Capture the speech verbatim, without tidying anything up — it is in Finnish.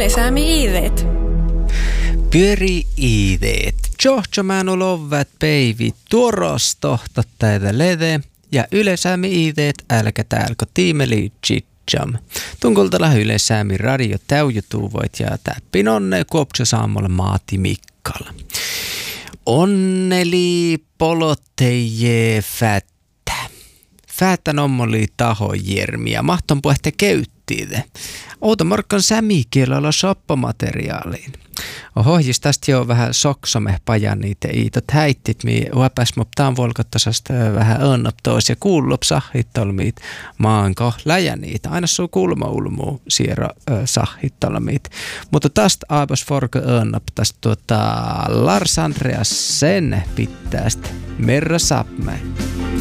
Yleisäämi iiveet. Pyöri iiveet. Johto mänu lovet peivi tuoros tohtottaida lede ja yleisäämi iiveet älkä täälko tiimeli chitjam. Tunkultala yleisäämi radio täyjutuvoit ja täppin onne kuopsa saamolle maati Mikkala. Onneli polotteje fättä. Fätän ommoli taho jermiä. Mahton puhette keyttiide. Outo morkkan sämikielellä soppamateriaaliin. Oho, jos tästä jo vähän soksome pajan niitä iitot häittit, mi uäpäs moptaan volkottasasta vähän önnaptois ja kuullop sahitolmiit maanko läjä niitä. Aina suu kulma ulmuu siero sahitolmiit. Mutta tästä aibos forko önnaptas tuota Lars Andreas sen pitästä Merra Sapme.